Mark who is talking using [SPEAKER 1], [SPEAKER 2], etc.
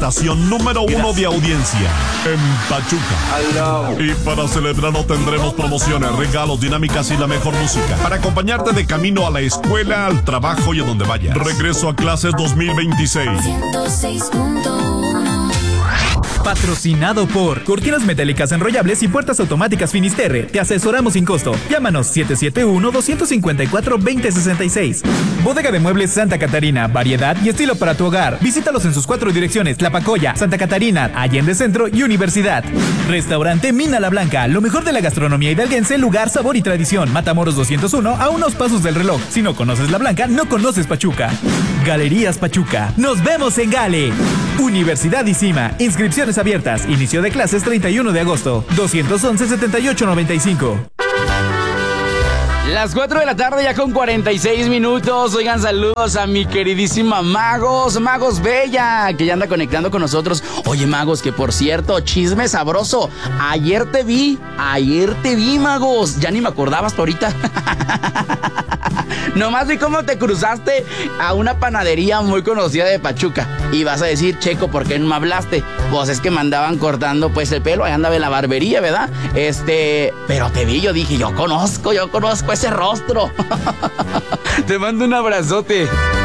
[SPEAKER 1] estación número 1 de audiencia en Pachuca. Y para celebrarlo tendremos promociones, regalos, dinámicas y la mejor música para acompañarte de camino a la escuela, al trabajo y a donde vayas. Regreso a clases 2026.
[SPEAKER 2] 106.1.
[SPEAKER 3] Patrocinado por Cortinas Metálicas Enrollables y Puertas Automáticas Finisterre. Te asesoramos sin costo. Llámanos 771-254-2066. Bodega de Muebles Santa Catarina. Variedad y estilo para tu hogar. Visítalos en sus 4 direcciones: La Pacoya, Santa Catarina, Allende Centro y Universidad. Restaurante Mina La Blanca. Lo mejor de la gastronomía hidalguense, lugar, sabor y tradición. Matamoros 201, a unos pasos del reloj. Si no conoces La Blanca, no conoces Pachuca. Galerías Pachuca. Nos vemos en Gale. Universidad ICIMA. Inscripciones abiertas. Inicio de clases 31 de agosto. 211-7895.
[SPEAKER 4] Las 4 de la tarde ya con 46 minutos. Oigan, saludos a mi queridísima Magos Bella, que ya anda conectando con nosotros. Oye, Magos, que por cierto, chisme sabroso. Ayer te vi, Magos. Ya ni me acordaba hasta ahorita. Nomás vi cómo te cruzaste a una panadería muy conocida de Pachuca. Y vas a decir, Checo, ¿por qué no me hablaste? Pues es que me andaban cortando pues el pelo. Ahí andaba en la barbería, ¿verdad? Pero te vi, yo conozco ese rostro. Te mando un abrazote.